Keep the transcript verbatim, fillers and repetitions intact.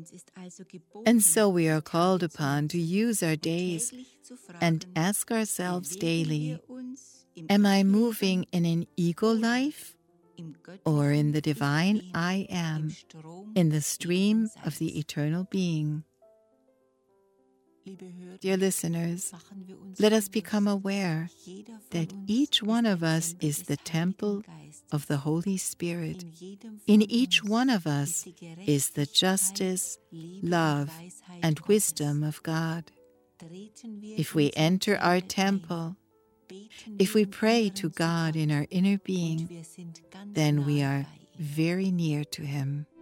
And so we are called upon to use our days and ask ourselves daily, am I moving in an ego life or in the divine I am, in the stream of the eternal being? Dear listeners, let us become aware that each one of us is the temple of the Holy Spirit. In each one of us is the justice, love, and wisdom of God. If we enter our temple, if we pray to God in our inner being, then we are very near to Him.